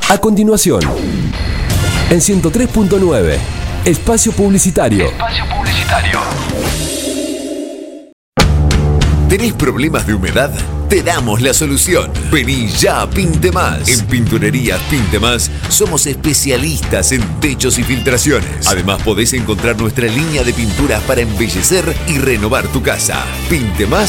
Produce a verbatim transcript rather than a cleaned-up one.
A continuación, en ciento tres punto nueve, Espacio Publicitario. Espacio Publicitario. ¿Tenés problemas de humedad? Te damos la solución. Vení ya a Pintemás. En Pinturerías Pintemás somos especialistas en techos y filtraciones. Además podés encontrar nuestra línea de pinturas para embellecer y renovar tu casa. Pintemás